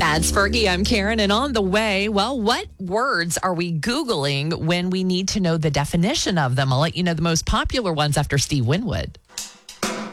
That's Fergie. I'm Karen. And on the way, well, what words are we Googling when we need to know the definition of them? I'll let you know the most popular ones after Steve Winwood.